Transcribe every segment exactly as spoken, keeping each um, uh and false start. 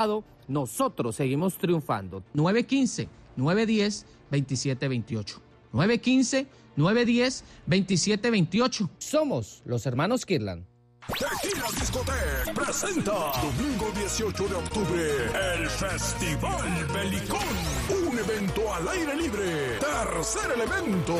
nosotros seguimos triunfando. nueve uno cinco, nueve uno cero, dos siete dos ocho. nueve uno cinco, nueve uno cero, dos siete dos ocho. Somos los hermanos Kirlan. Tequila Discotec presenta domingo dieciocho de octubre el Festival Belicón, un evento al aire libre. Tercer elemento.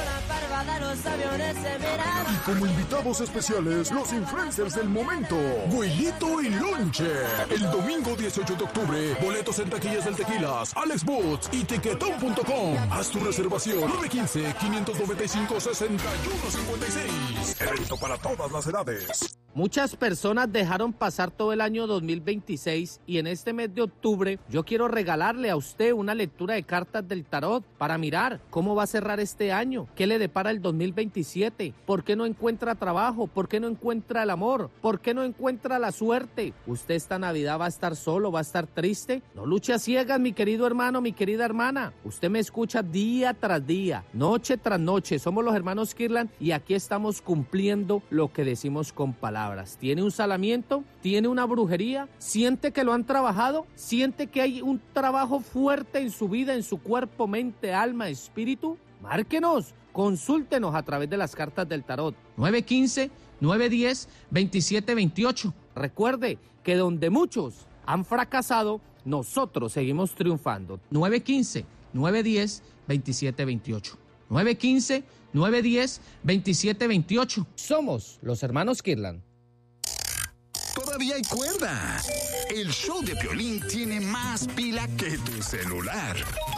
Y como invitados especiales, los influencers del momento, Wilito y Lonche. El domingo dieciocho de octubre, boletos en taquillas del Tequilas, Alex Boots y tiquetón punto com. Haz tu reservación nueve uno cinco, cinco nueve cinco, seis uno cinco seis. Evento para todas las edades. Muchas personas dejaron pasar todo el año dos mil veintiséis y en este mes de octubre yo quiero regalarle a usted una lectura de cartas del tarot para mirar cómo va a cerrar este año, qué le depara el dos mil veintisiete, por qué no encuentra trabajo, por qué no encuentra el amor, por qué no encuentra la suerte. Usted esta Navidad va a estar solo, va a estar triste. No luche a ciegas, mi querido hermano, mi querida hermana. Usted me escucha día tras día, noche tras noche. Somos los hermanos Kirlan y aquí estamos cumpliendo lo que decimos con palabras. ¿Tiene un salamiento? ¿Tiene una brujería? ¿Siente que lo han trabajado? ¿Siente que hay un trabajo fuerte en su vida, en su cuerpo, mente, alma, espíritu? Márquenos, consúltenos a través de las cartas del tarot. nueve uno cinco, nueve uno cero, dos siete dos ocho. Recuerde que donde muchos han fracasado, nosotros seguimos triunfando. nueve uno cinco, nueve uno cero, dos siete dos ocho. nueve uno cinco, nueve uno cero, dos siete dos ocho. Somos los hermanos Kirlan. Todavía hay cuerda. El show de Piolín tiene más pila que tu celular.